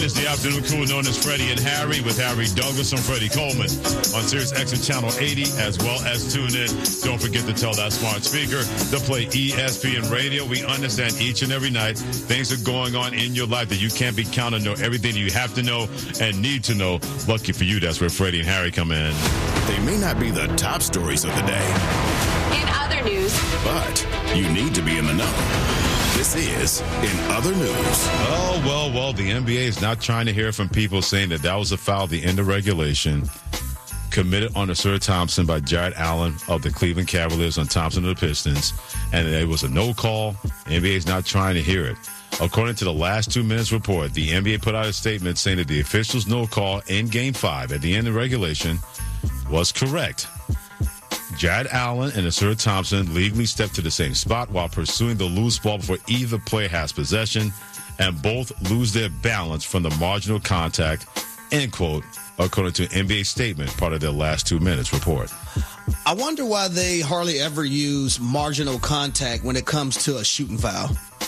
It's the afternoon crew known as Freddie and Harry with Harry Douglas and Freddie Coleman on Sirius XM Channel 80, as well as tune in. Don't forget to tell that smart speaker to play ESPN Radio. We understand each and every night things are going on in your life that you can't be counted to know everything you have to know and need to know. Lucky for you, that's where Freddie and Harry come in. They may not be the top stories of the day. In other news. But you need to be in the know. This is In Other News. Oh, well, the NBA is not trying to hear from people saying that was a foul at the end of regulation committed on Ausar Thompson by Jarrett Allen of the Cleveland Cavaliers on Thompson of the Pistons, and it was a no call. The NBA is not trying to hear it. According to the last 2 minutes report, the NBA put out a statement saying that the official's no call in Game 5 at the end of regulation was correct. Jarrett Allen and Ausar Thompson legally stepped to the same spot while pursuing the loose ball before either player has possession, and both lose their balance from the marginal contact, end quote, according to an NBA statement, part of their last 2 minutes report. I wonder why they hardly ever use marginal contact when it comes to a shooting foul.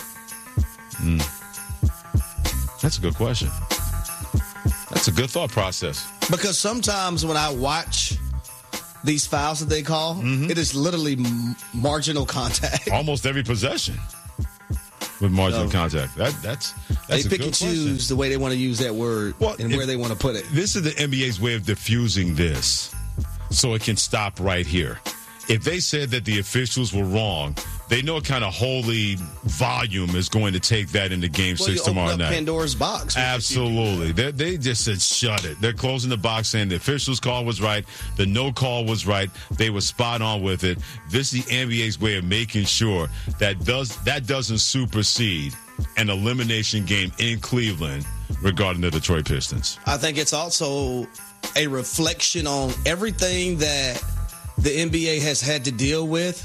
That's a good question. That's a good thought process. Because sometimes when I watch these fouls that they call, it is literally marginal contact. Almost every possession with marginal contact. That's they a pick good and choose question. the way they want to use that word and where they want to put it. This is the NBA's way of diffusing this so it can stop right here. If they said that the officials were wrong, they know what kind of holy volume is going to take that into Game 6 tomorrow night. Pandora's box. Absolutely. They just said, shut it. They're closing the box saying the officials' call was right. The no call was right. They were spot on with it. This is the NBA's way of making sure that doesn't supersede an elimination game in Cleveland regarding the Detroit Pistons. I think it's also a reflection on everything that the NBA has had to deal with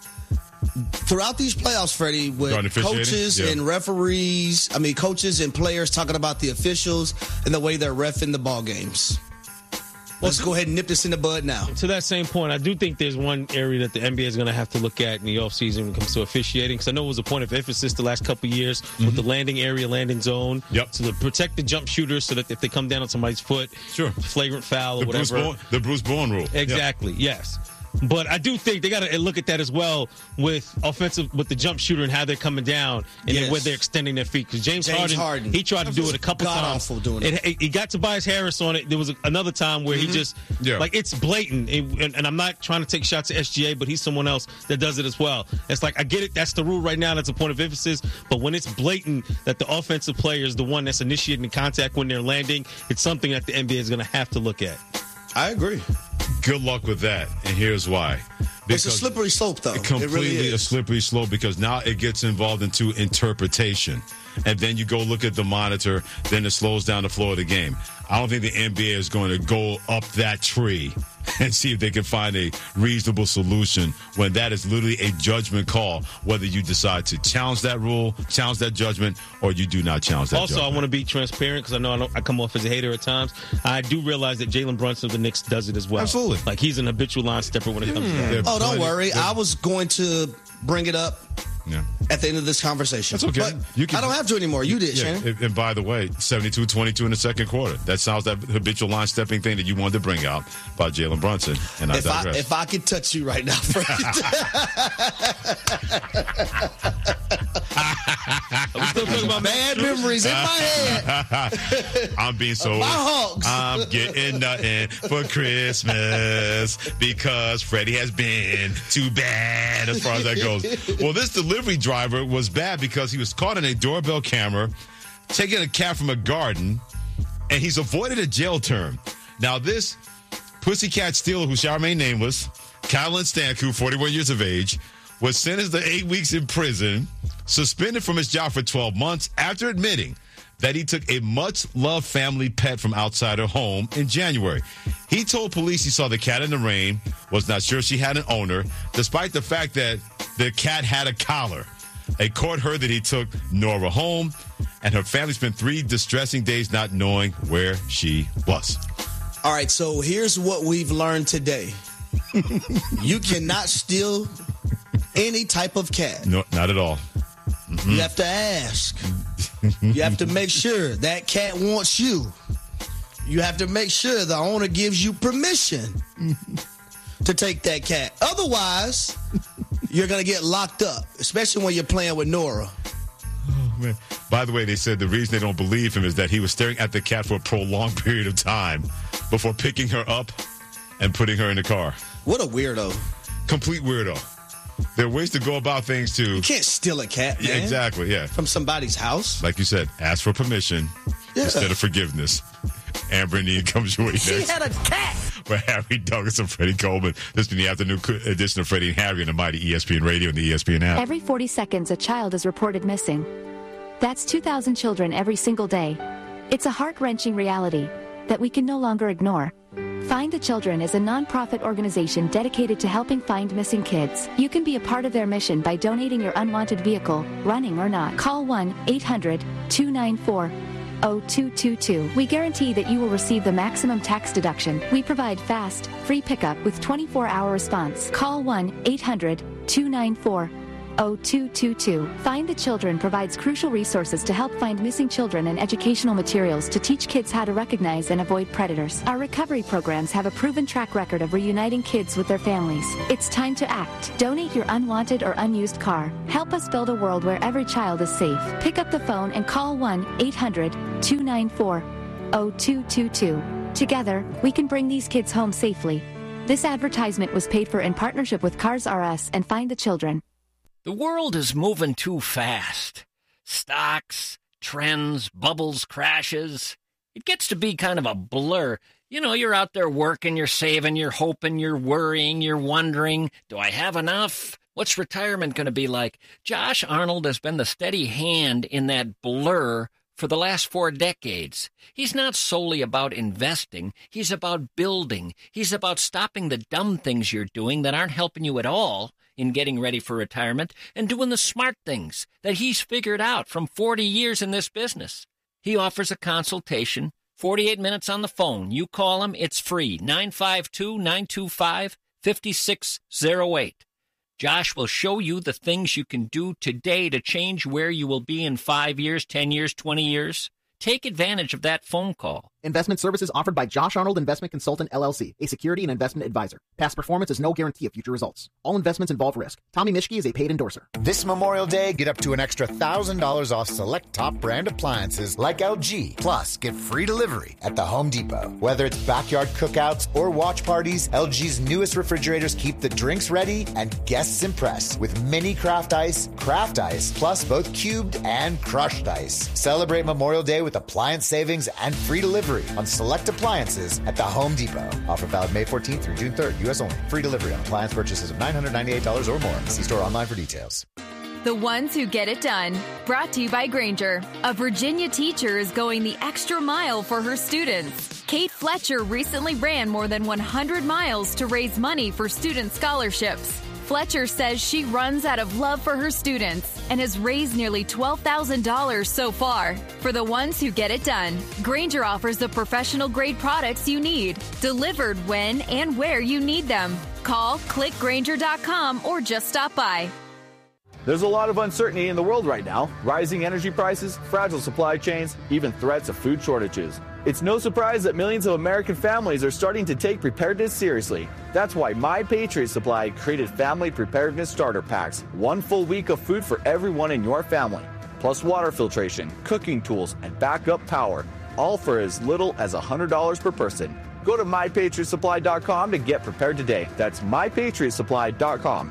throughout these playoffs, Freddie, with coaches and referees. I mean, coaches and players talking about the officials and the way they're reffing the ball games. Let's go ahead and nip this in the bud now. To that same point, I do think there's one area that the NBA is going to have to look at in the offseason when it comes to officiating, because I know it was a point of emphasis the last couple of years with the landing area, landing zone, to protect the jump shooters so that if they come down on somebody's foot, flagrant foul or whatever. The Bruce Bowen rule. Exactly, yes. But I do think they got to look at that as well with the jump shooter and how they're coming down and where they're extending their feet. Because James Harden, he tried to do it a couple times. Doing it. He got Tobias Harris on it. There was another time where he just, it's blatant. And I'm not trying to take shots at SGA, but he's someone else that does it as well. It's like, I get it. That's the rule right now. That's a point of emphasis. But when it's blatant that the offensive player is the one that's initiating the contact when they're landing, it's something that the NBA is going to have to look at. I agree. Good luck with that, and here's why. It's a slippery slope, though. Completely a slippery slope, because now it gets involved into interpretation. And then you go look at the monitor, then it slows down the flow of the game. I don't think the NBA is going to go up that tree and see if they can find a reasonable solution when that is literally a judgment call, whether you decide to challenge that rule, challenge that judgment, or you do not challenge that judgment. I want to be transparent because I know I come off as a hater at times. I do realize that Jalen Brunson of the Knicks does it as well. Absolutely. Like, he's an habitual line stepper when it comes to that. Oh, don't worry. I was going to bring it up at the end of this conversation. That's okay. But I don't have to anymore. You did, Shannon. And by the way, 72-22 in the second quarter. That sounds that habitual line stepping thing that you wanted to bring out about Jalen Brunson. And if I could touch you right now, Frank. I'm still talking about bad memories in my head. I'm being so. My hogs. I'm getting nothing for Christmas because Freddie has been too bad as far as that goes. Well, this delivery driver was bad because he was caught on a doorbell camera taking a cat from a garden, and he's avoided a jail term. Now, this pussycat stealer, who shall remain nameless, Kylan Stanku, 41 years of age, was sentenced to 8 weeks in prison, suspended from his job for 12 months after admitting that he took a much-loved family pet from outside her home in January. He told police he saw the cat in the rain, was not sure she had an owner, despite the fact that the cat had a collar. A court heard that he took Nora home, and her family spent 3 distressing days not knowing where she was. All right, so here's what we've learned today. You cannot steal any type of cat. No, not at all. You have to ask. You have to make sure that cat wants you. You have to make sure the owner gives you permission to take that cat. Otherwise, you're going to get locked up, especially when you're playing with Nora. Oh, man. By the way, they said the reason they don't believe him is that he was staring at the cat for a prolonged period of time before picking her up and putting her in the car. What a weirdo. Complete weirdo. There are ways to go about things, too. You can't steal a cat, man. Yeah, exactly, yeah. From somebody's house. Like you said, ask for permission instead of forgiveness. Amber and Ian comes your way next. She had a cat. For Harry Douglas and Freddie Coleman. This has been the afternoon edition of Freddie and Harry on the mighty ESPN Radio and the ESPN app. Every 40 seconds, a child is reported missing. That's 2,000 children every single day. It's a heart-wrenching reality that we can no longer ignore. Find the Children is a non-profit organization dedicated to helping find missing kids. You can be a part of their mission by donating your unwanted vehicle, running or not. Call 1-800-294-0222. We guarantee that you will receive the maximum tax deduction. We provide fast, free pickup with 24-hour response. Call 1-800-294-0222. Find the Children provides crucial resources to help find missing children and educational materials to teach kids how to recognize and avoid predators. Our recovery programs have a proven track record of reuniting kids with their families. It's time to act. Donate your unwanted or unused car. Help us build a world where every child is safe. Pick up the phone and call 1-800-294-0222. Together, we can bring these kids home safely. This advertisement was paid for in partnership with Cars R Us and Find the Children. The world is moving too fast. Stocks, trends, bubbles, crashes. It gets to be kind of a blur. You know, you're out there working, you're saving, you're hoping, you're worrying, you're wondering, do I have enough? What's retirement going to be like? Josh Arnold has been the steady hand in that blur for the last 4 decades. He's not solely about investing. He's about building. He's about stopping the dumb things you're doing that aren't helping you at all in getting ready for retirement and doing the smart things that he's figured out from 40 years in this business. He offers a consultation, 48 minutes on the phone. You call him, it's free, 952-925-5608. Josh will show you the things you can do today to change where you will be in 5 years, 10 years, 20 years. Take advantage of that phone call. Investment services offered by Josh Arnold Investment Consultant, LLC, a security and investment advisor. Past performance is no guarantee of future results. All investments involve risk. Tommy Mischke is a paid endorser. This Memorial Day, get up to an extra $1,000 off select top brand appliances like LG. Plus, get free delivery at the Home Depot. Whether it's backyard cookouts or watch parties, LG's newest refrigerators keep the drinks ready and guests impressed with mini craft ice, plus both cubed and crushed ice. Celebrate Memorial Day with appliance savings and free delivery on select appliances at the Home Depot. Offer valid May 14th through June 3rd. U.S. only. Free delivery on appliance purchases of $998 or more. See store online for details. The ones who get it done. Brought to you by Grainger. A Virginia teacher is going the extra mile for her students. Kate Fletcher recently ran more than 100 miles to raise money for student scholarships. Fletcher says she runs out of love for her students and has raised nearly $12,000 so far. For the ones who get it done, Grainger offers the professional-grade products you need, delivered when and where you need them. Call, click Grainger.com, or just stop by. There's a lot of uncertainty in the world right now. Rising energy prices, fragile supply chains, even threats of food shortages. It's no surprise that millions of American families are starting to take preparedness seriously. That's why My Patriot Supply created Family Preparedness Starter Packs. 1 full week of food for everyone in your family. Plus water filtration, cooking tools, and backup power. All for as little as $100 per person. Go to MyPatriotSupply.com to get prepared today. That's MyPatriotSupply.com.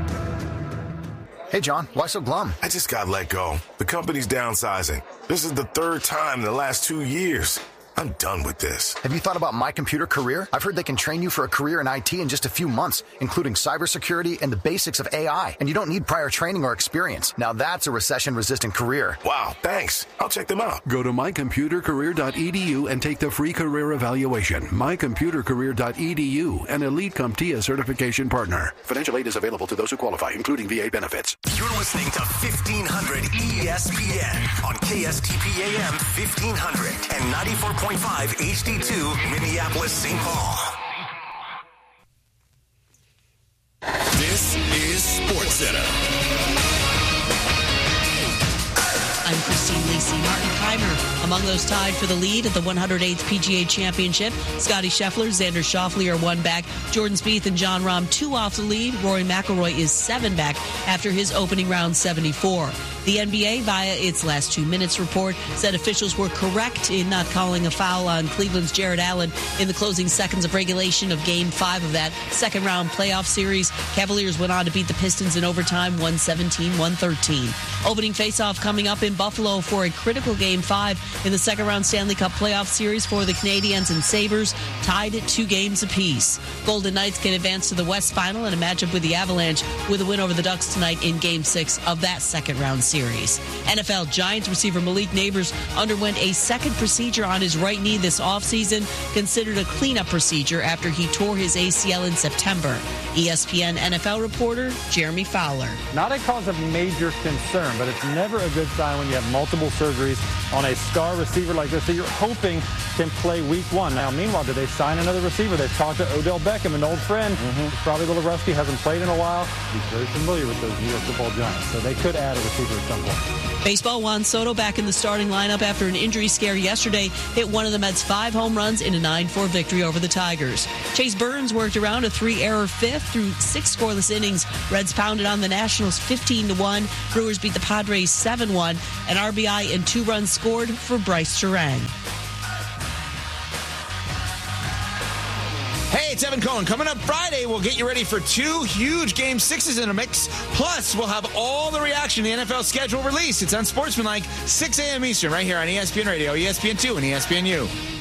Hey, John, why so glum? I just got let go. The company's downsizing. This is the 3rd time in the last 2 years. I'm done with this. Have you thought about My Computer Career? I've heard they can train you for a career in IT in just a few months, including cybersecurity and the basics of AI. And you don't need prior training or experience. Now that's a recession-resistant career. Wow, thanks. I'll check them out. Go to mycomputercareer.edu and take the free career evaluation. Mycomputercareer.edu, an Elite CompTIA certification partner. Financial aid is available to those who qualify, including VA benefits. You're listening to 1500 ESPN on KSTP AM 1500 and 94.5 HD2 Minneapolis, St. Paul. This is SportsCenter. I'm Christine Lacey. timer. Among those tied for the lead at the 108th PGA Championship, Scottie Scheffler, Xander Schauffele are 1 back. Jordan Spieth and Jon Rahm 2 off the lead. Rory McIlroy is 7 back after his opening round 74. The NBA, via its last 2 minutes report, said officials were correct in not calling a foul on Cleveland's Jared Allen in the closing seconds of regulation of Game 5 of that second-round playoff series. Cavaliers went on to beat the Pistons in overtime, 117-113. Opening face-off coming up in Buffalo for a critical Game 5 in the second-round Stanley Cup playoff series for the Canadiens and Sabres, tied at 2 games apiece. Golden Knights can advance to the West Final in a matchup with the Avalanche with a win over the Ducks tonight in Game 6 of that second-round series. NFL Giants receiver Malik Nabers underwent a second procedure on his right knee this offseason, considered a cleanup procedure after he tore his ACL in September. ESPN NFL reporter Jeremy Fowler. Not a cause of major concern, but it's never a good sign when you have multiple surgeries on a star receiver like this that you're hoping can play week 1. Now, meanwhile, did they sign another receiver? They've talked to Odell Beckham, an old friend. He's probably a little rusty, hasn't played in a while. He's very familiar with those New York Football Giants, so they could add a receiver at some point. Baseball, Juan Soto back in the starting lineup after an injury scare yesterday, hit one of the Mets' 5 home runs in a 9-4 victory over the Tigers. Chase Burns worked around a 3-error fifth through 6 scoreless innings. Reds pounded on the Nationals 15-1. Brewers beat the Padres 7-1. An RBI and 2 runs scored for Bryce Terang. Hey, it's Evan Cohen. Coming up Friday, we'll get you ready for 2 huge Game 6s in a mix. Plus, we'll have all the reaction to the NFL schedule release. It's Unsportsmanlike, 6 a.m. Eastern, right here on ESPN Radio, ESPN2, and ESPNU.